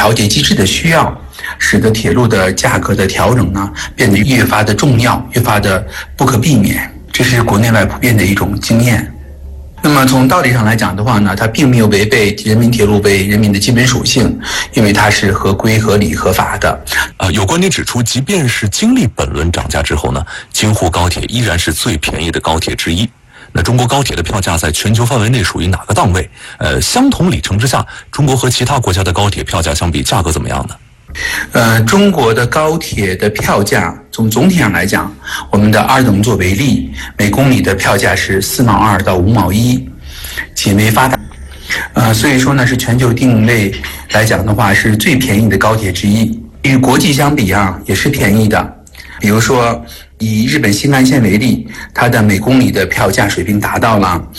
调节机制的需要，使得铁路的价格的调整呢变得越发的重要，越发的不可避免。这是国内外普遍的一种经验。那么从道理上来讲的话呢，它并没有违背人民铁路为人民的基本属性，因为它是合规、合理、合法的。 有观点指出，即便是经历本轮涨价之后呢，京沪高铁依然是最便宜的高铁之一。那中国高铁的票价在全球范围内属于哪个档位？相同里程之下，中国和其他国家的高铁票价相比，价格怎么样呢？ 中国的高铁的票价从总体上来讲，我们的二等座为例，每公里的票价是4毛2到5毛1，仅为发达。所以说呢，是全球定位来讲的话，是最便宜的高铁之一。与国际相比啊，也是便宜的。比如说，以日本新干线为例，它的每公里的票价水平达到了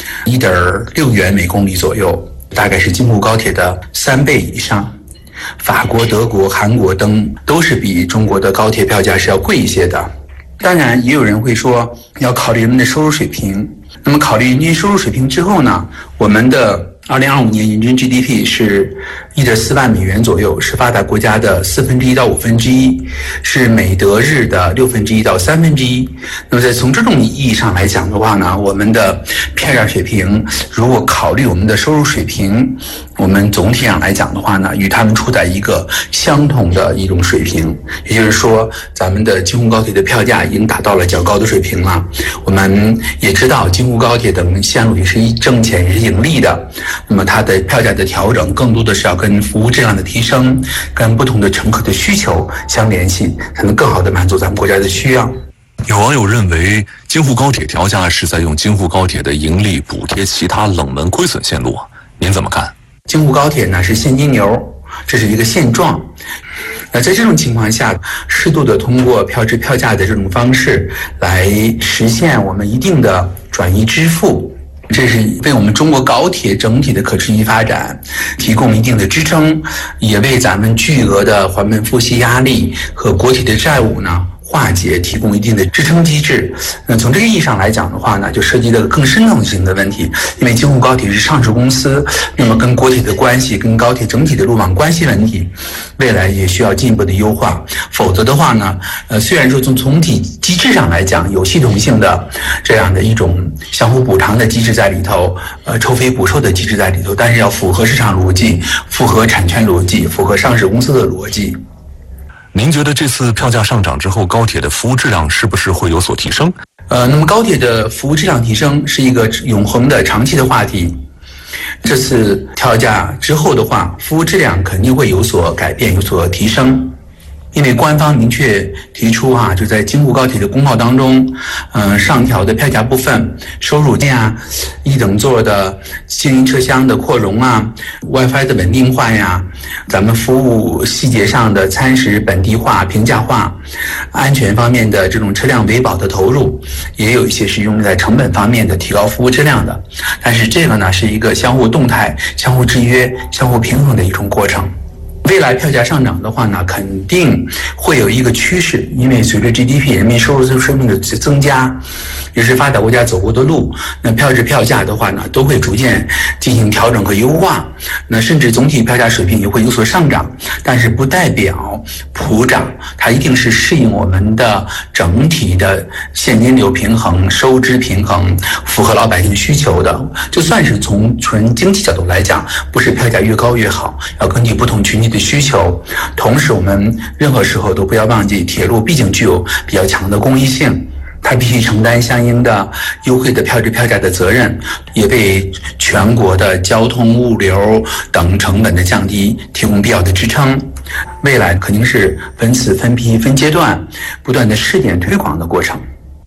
1.6元每公里左右，大概是京沪高铁的3倍以上。法国、德国、韩国等都是比中国的高铁票价是要贵一些的。当然，也有人会说要考虑人们的收入水平。那么考虑人均收入水平之后呢，我们的2025年人均 GDP 是1.4万美元左右，是发达国家的1/4到1/5，是美德日的1/6到1/3。那么在从这种意义上来讲的话呢，我们的票价水平，如果考虑我们的收入水平，我们总体上来讲的话呢，与他们处在一个相同的一种水平。也就是说，咱们的京沪高铁的票价已经达到了较高的水平了。我们也知道，京沪高铁等线路也是挣钱，也是盈利的。那么它的票价的调整，更多的是要跟服务质量的提升，跟不同的乘客的需求相联系，才能更好的满足咱们国家的需要。 有网友认为，京沪高铁调价是在用京沪高铁的盈利补贴其他冷门亏损线路啊，您怎么看？ 京沪高铁呢是现金流，这是一个现状。在这种情况下，适度的通过票制票价的这种方式来实现我们一定的转移支付，这是为我们中国高铁整体的可持续发展提供一定的支撑，也为咱们巨额的还本付息压力和国铁的债务呢化解提供一定的支撑机制。从这个意义上来讲的话呢，就涉及到更深层性的问题，因为京沪高铁是上市公司，那么跟国铁的关系，跟高铁整体的路网关系问题，未来也需要进一步的优化。否则的话呢，虽然说从总体机制上来讲有系统性的这样的一种相互补偿的机制在里头，抽费补售的机制在里头，但是要符合市场逻辑，符合产权逻辑，符合上市公司的逻辑。 您觉得这次票价上涨之后，高铁的服务质量是不是会有所提升？ 那么高铁的服务质量提升是一个永恒的长期的话题。这次调价之后的话，服务质量肯定会有所改变，有所提升。因为官方明确提出就在京沪高铁的公告当中，上调的票价部分，收入呀、一等座的经营车厢的扩容WiFi 的稳定化呀，咱们服务细节上的餐食本地化、平价化，安全方面的这种车辆维保的投入，也有一些是用在成本方面的提高服务质量的。但是这个呢，是一个相互动态、相互制约、相互平衡的一种过程。未来票价上涨的话呢，肯定会有一个趋势，因为随着 GDP 人民收入水平的增加，也是发达国家走过的路，那票制票价的话呢，都会逐渐进行调整和优化，那甚至总体票价水平也会有所上涨，但是不代表普涨，它一定是适应我们的整体的现金流平衡、收支平衡，符合老百姓需求的。就算是从纯经济角度来讲，不是票价越高越好，要根据不同群体的需求。同时我们任何时候都不要忘记，铁路毕竟具有比较强的公益性，它必须承担相应的优惠的票制票价的责任，也为全国的交通物流等成本的降低提供必要的支撑。未来肯定是分次分批分阶段不断的试点推广的过程。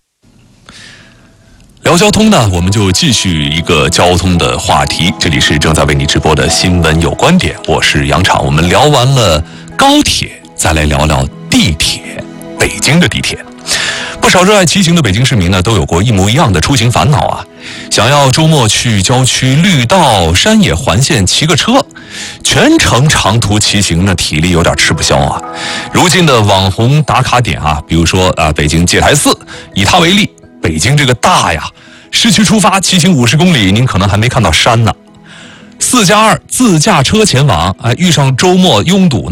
聊交通呢，我们就继续一个交通的话题。这里是正在为你直播的新闻有观点，我是杨昶。我们聊完了高铁，再来聊聊地铁。北京的地铁，不少热爱骑行的北京市民呢，都有过一模一样的出行烦恼啊。想要周末去郊区绿道、山野环线骑个车，全程长途骑行呢，体力有点吃不消啊。如今的网红打卡点比如说北京戒台寺，以它为例。北京这个大呀，市区出发骑行50公里，您可能还没看到山呢。4+2自驾车前往，遇上周末拥堵